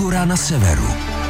Kultura na severu.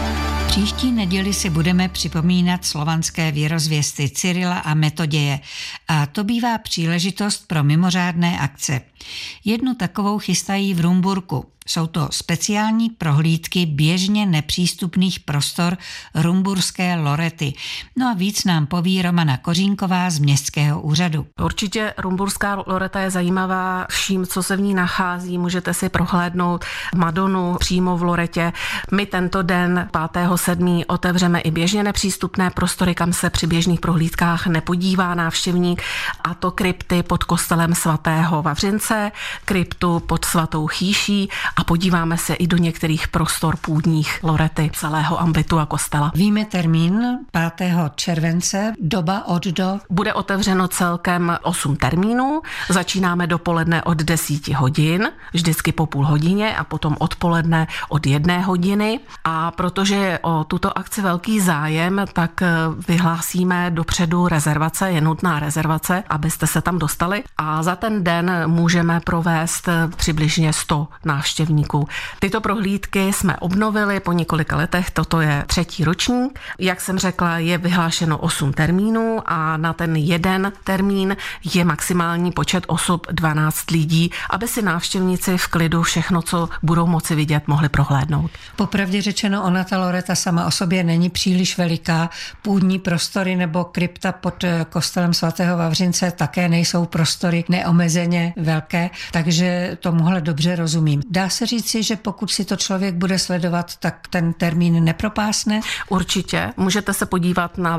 Příští neděli si budeme připomínat slovanské věrozvěsty Cyrila a Metoděje a to bývá příležitost pro mimořádné akce. Jednu takovou chystají v Rumburku. Jsou to speciální prohlídky běžně nepřístupných prostor rumburské Lorety. No a víc nám poví Romana Kořínková z Městského úřadu. Určitě rumburská Loreta je zajímavá vším, co se v ní nachází. Můžete si prohlédnout Madonu přímo v Loretě. My tento den 5.7. otevřeme i běžně nepřístupné prostory, kam se při běžných prohlídkách nepodívá návštěvník, a to krypty pod kostelem svatého Vavřince, kryptu pod svatou Chýší a podíváme se i do některých prostor půdních Lorety, celého ambitu a kostela. Víme termín 5. července, doba od do? Bude otevřeno celkem 8 termínů. Začínáme dopoledne od 10 hodin, vždycky po půl hodině a potom odpoledne od 1 hodiny. A protože je o tuto akci velký zájem, tak vyhlásíme dopředu rezervace, je nutná rezervace, abyste se tam dostali. A za ten den můžeme provést přibližně 100 návštěvníků. Tyto prohlídky jsme obnovili po několika letech, toto je 3. ročník. Jak jsem řekla, je vyhlášeno 8 termínů a na ten jeden termín je maximální počet osob 12 lidí, aby si návštěvníci v klidu všechno, co budou moci vidět, mohli prohlédnout. Popravdě řečeno, ona ta Loreta sama o sobě není příliš veliká. Půdní prostory nebo krypta pod kostelem svatého Vavřince také nejsou prostory neomezeně velké, takže tomuhle dobře rozumím. Dá se říci, že pokud si to člověk bude sledovat, tak ten termín nepropásne? Určitě. Můžete se podívat na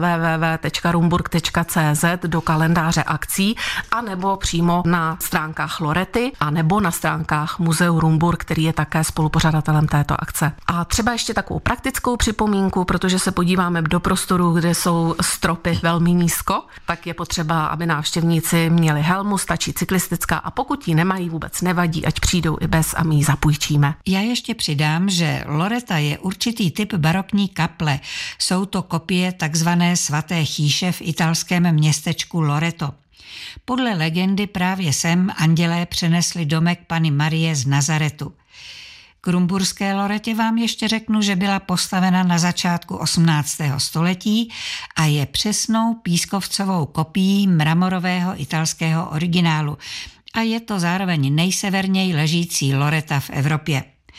www.rumburk.cz do kalendáře akcí, anebo přímo na stránkách Lorety, anebo na stránkách Muzeu Rumburk, který je také spolupořadatelem této akce. A třeba ještě takovou praktickou připomínku, protože se podíváme do prostoru, kde jsou stropy velmi nízko, tak je potřeba, aby návštěvníci měli helmu, stačí cyklistická, a pokud ji nemají, vůbec nevadí, ať přijdou i bez a my ji zapůjčíme. Já ještě přidám, že Loreta je určitý typ barokní kaple. Jsou to kopie takzvané svaté Chýše v italském městečku Loreto. Podle legendy právě sem andělé přenesli domek Panny Marie z Nazaretu. K rumburské Loretě vám ještě řeknu, že byla postavena na začátku 18. století a je přesnou pískovcovou kopií mramorového italského originálu. A je to zároveň nejseverněji ležící Loreta v Evropě.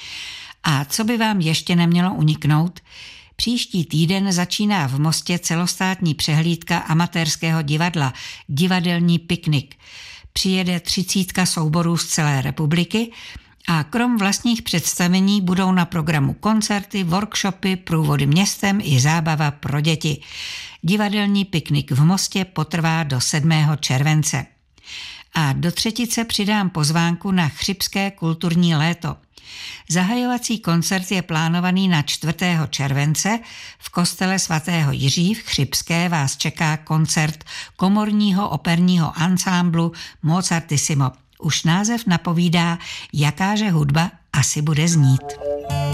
A co by vám ještě nemělo uniknout? Příští týden začíná v Mostě celostátní přehlídka amatérského divadla, divadelní piknik. Přijede 30 souborů z celé republiky a krom vlastních představení budou na programu koncerty, workshopy, průvody městem i zábava pro děti. Divadelní piknik v Mostě potrvá do 7. července. A do třetice přidám pozvánku na Chřibské kulturní léto. Zahajovací koncert je plánovaný na 4. července. V kostele svatého Jiří v Chřibské vás čeká koncert komorního operního ansámblu Mozartissimo. Už název napovídá, jakáže hudba asi bude znít.